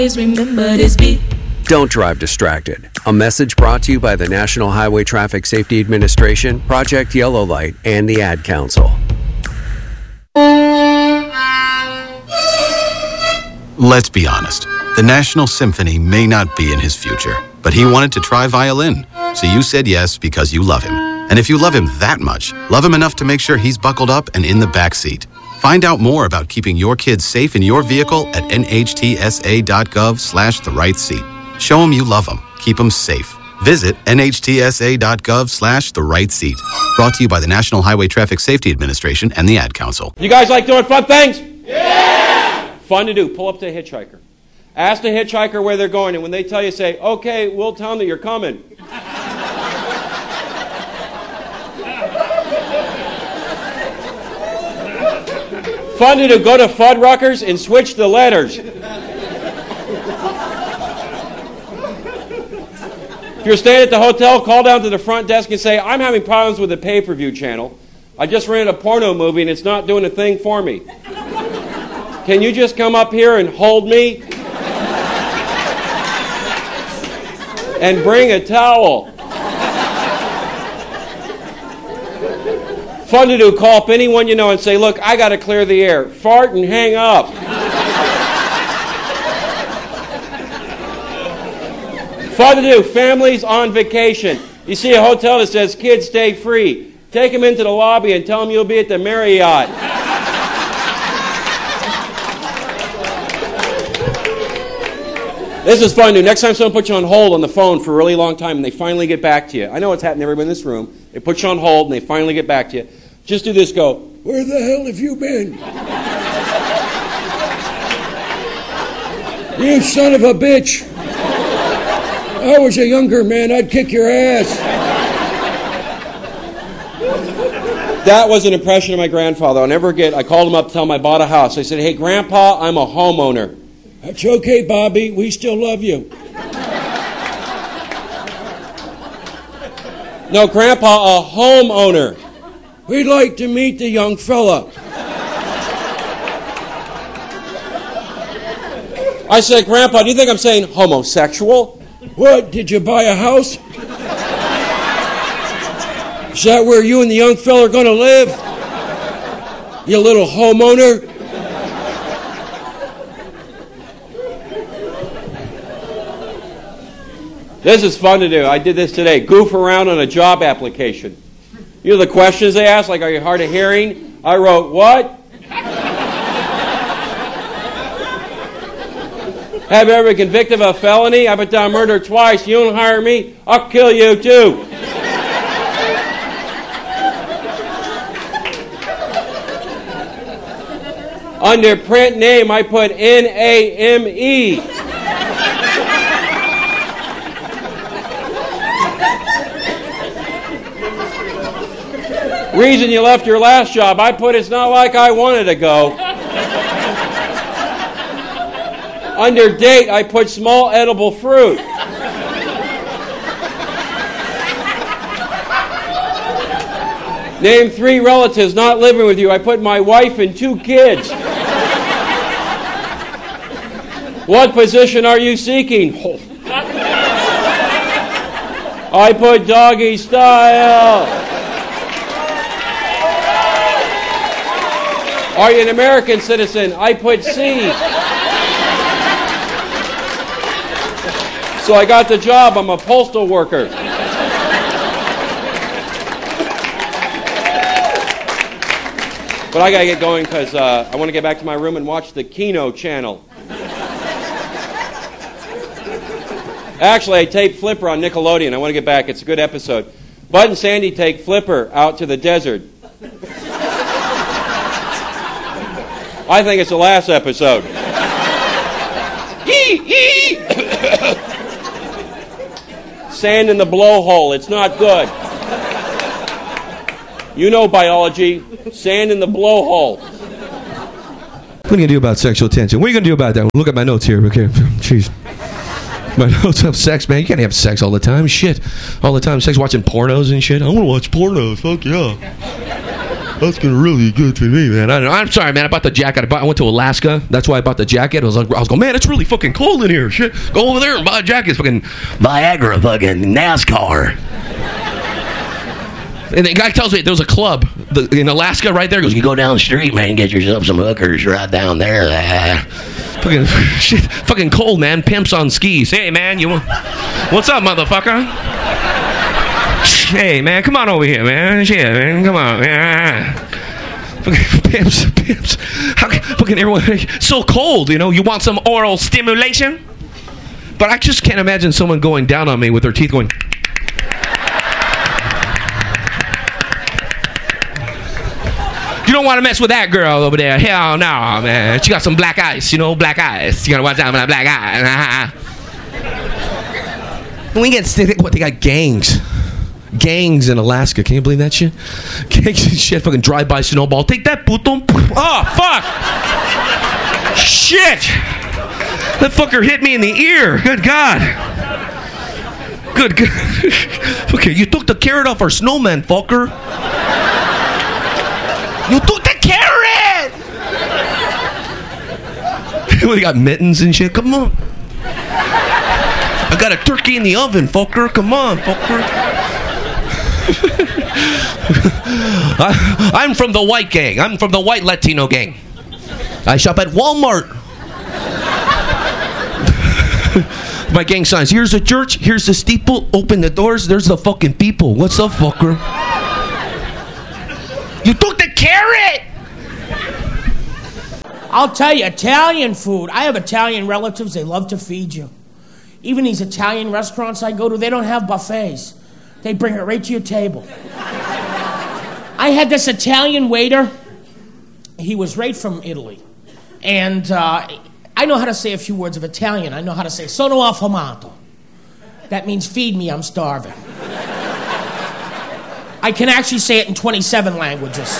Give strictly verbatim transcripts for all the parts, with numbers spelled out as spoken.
remember this beat. Don't drive distracted. A message brought to you by the National Highway Traffic Safety Administration, Project Yellow Light, and the Ad Council. Let's be honest. The National Symphony may not be in his future, but he wanted to try violin. So you said yes because you love him. And if you love him that much, love him enough to make sure he's buckled up and in the back seat. Find out more about keeping your kids safe in your vehicle at nhtsa.gov slash the right seat. Show them you love them. Keep them safe. Visit nhtsa.gov slash the right seat. Brought to you by the National Highway Traffic Safety Administration and the Ad Council. You guys like doing fun things? Yeah! Fun to do. Pull up to a hitchhiker. Ask the hitchhiker where they're going, and when they tell you, say, okay, we'll tell them that you're coming. Fun to do. Go to Fuddruckers and switch the letters. If you're staying at the hotel, call down to the front desk and say, I'm having problems with the pay-per-view channel. I just rented a porno movie and it's not doing a thing for me. Can you just come up here and hold me? And bring a towel. Fun to do. Call up anyone you know and say, look, I got to clear the air. Fart and hang up. Fun to do. Families on vacation. You see a hotel that says kids stay free. Take them into the lobby and tell them you'll be at the Marriott. This is fun to do. Next time someone puts you on hold on the phone for a really long time and they finally get back to you. I know it's happened to everyone in this room. They put you on hold and they finally get back to you. Just do this. Go, where the hell have you been? You son of a bitch. I was a younger man. I'd kick your ass. That was an impression of my grandfather. I'll never forget. I called him up to tell him I bought a house. I said, hey, Grandpa, I'm a homeowner. That's okay, Bobby. We still love you. No, Grandpa, a homeowner. We'd like to meet the young fella. I said, Grandpa, do you think I'm saying homosexual? What, did you buy a house? Is that where you and the young fella are going to live? You little homeowner? This is fun to do. I did this today. Goof around on a job application. You know the questions they ask, like, are you hard of hearing? I wrote, what? Have you ever been convicted of a felony? I put down murder twice. You don't hire me, I'll kill you too. Under print name, I put N A M E. Reason you left your last job, I put it's not like I wanted to go. Under date, I put small edible fruit. Name three relatives not living with you. I put my wife and two kids. What position are you seeking? I put doggy style. Are you an American citizen? I put C. So I got the job. I'm a postal worker. But I got to get going because uh, I want to get back to my room and watch the Keno channel. Actually, I taped Flipper on Nickelodeon. I want to get back. It's a good episode. Bud and Sandy take Flipper out to the desert. I think it's the last episode. Sand in the blowhole. It's not good. You know biology. Sand in the blowhole. What are you going to do about sexual tension? What are you going to do about that? Look at my notes here. Okay. Jeez. My notes have sex, man. You can't have sex all the time. Shit. All the time. Sex watching pornos and shit. I want to watch pornos. Fuck yeah. That's gonna really good to me, man. I don't know. I'm sorry, man. I bought the jacket. I, bought, I went to Alaska. That's why I bought the jacket. I was like, I was going, man, it's really fucking cold in here. Shit, go over there and buy a jacket. It's fucking Viagra, fucking NASCAR. And the guy tells me there was a club the, in Alaska right there. He goes, you go down the street, man, and get yourself some hookers right down there. Ah. Fucking shit, fucking cold, man. Pimps on skis. Hey, man, you want? What's up, motherfucker? Hey, man, come on over here, man. Shit, man, come on, man. Fucking pimps, pimps. How, fucking everyone, so cold, you know. You want some oral stimulation? But I just can't imagine someone going down on me with their teeth going. You don't want to mess with that girl over there. Hell no, man. She got some black eyes, you know, black eyes. You gotta watch out for that black eye. We get what they got gangs, gangs in Alaska. Can you believe that shit? Gangs and shit. Fucking drive-by snowball. Take that, puto. Oh fuck! Shit! That fucker hit me in the ear. Good God. Good God. Okay, you took the carrot off our snowman, fucker. You took the carrot! We got mittens and shit. Come on. I got a turkey in the oven, fucker. Come on, fucker. I, I'm from the white gang. I'm from the white Latino gang. I shop at Walmart. My gang signs. Here's the church. Here's the steeple. Open the doors. There's the fucking people. What's up, fucker? You took the carrot! I'll tell you, Italian food. I have Italian relatives. They love to feed you. Even these Italian restaurants I go to, they don't have buffets. They bring it right to your table. I had this Italian waiter. He was right from Italy. And uh, I know how to say a few words of Italian. I know how to say, sono affamato. That means feed me, I'm starving. I can actually say it in twenty-seven languages.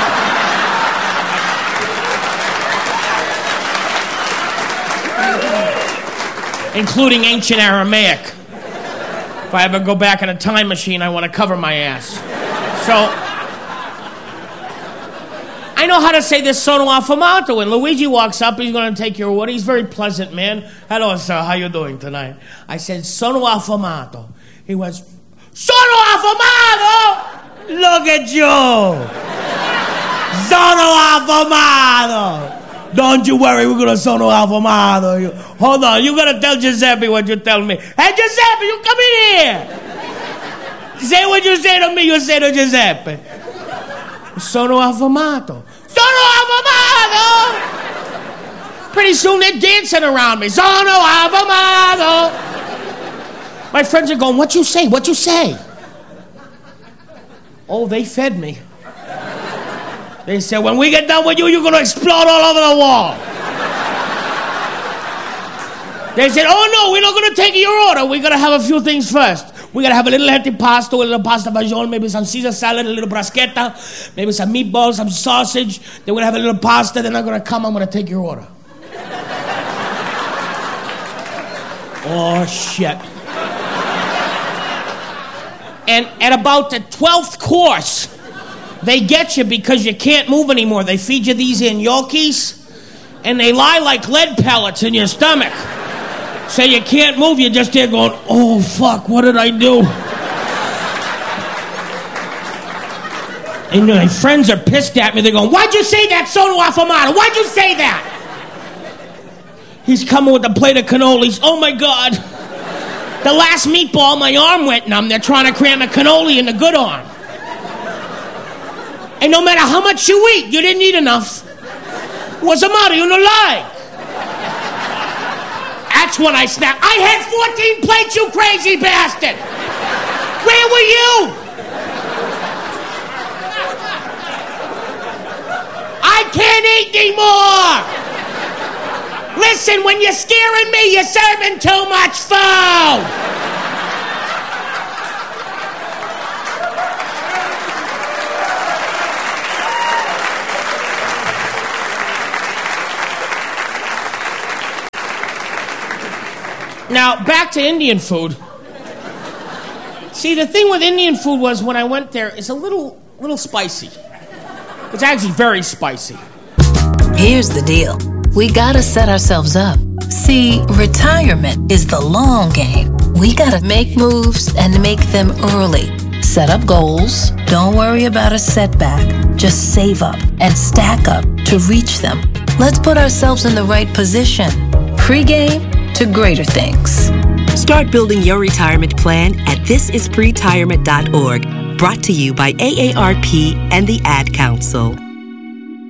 Including ancient Aramaic. If I ever go back in a time machine, I want to cover my ass. So, I know how to say this sono affamato. When Luigi walks up, he's going to take your order. He's a very pleasant man. Hello, sir. How you doing tonight? I said, sono affamato. He went, sono affamato! Look at you! Sono affamato! Don't you worry, we're gonna sono affamato. You, hold on, you gotta tell Giuseppe what you tell me. Hey, Giuseppe, you come in here! Say what you say to me, you say to Giuseppe. Sono affamato. Sono affamato! Pretty soon they're dancing around me. Sono affamato! My friends are going, what you say, what you say? Oh, they fed me. They said, when we get done with you, you're going to explode all over the wall. They said, oh, no, we're not going to take your order. We're going to have a few things first. We're going to have a little healthy pasta, a little pasta fagioli, maybe some Caesar salad, a little bruschetta, maybe some meatballs, some sausage. Then we're going to have a little pasta. Then I'm going to come. I'm going to take your order. Oh, shit. And at about the twelfth course, they get you because you can't move anymore. They feed you these gnocchis, and they lie like lead pellets in your stomach. So you can't move. You're just there going, oh, fuck, what did I do? And my friends are pissed at me. They're going, why'd you say that, sono affamato? Why'd you say that? He's coming with a plate of cannolis. Oh, my God. The last meatball, my arm went numb. They're trying to cram a cannoli in the good arm. And no matter how much you eat, you didn't eat enough. What's the matter? You don't like? That's when I snapped. I had fourteen plates, you crazy bastard! Where were you? I can't eat anymore! Listen, when you're scaring me, you're serving too much food! Now, back to Indian food. See, the thing with Indian food was when I went there, it's a little, little spicy. It's actually very spicy. Here's the deal. We gotta set ourselves up. See, retirement is the long game. We gotta make moves and make them early. Set up goals. Don't worry about a setback. Just save up and stack up to reach them. Let's put ourselves in the right position. Pre-game to greater things. Start building your retirement plan at this is pretirement dot org. Brought to you by A A R P and the Ad Council.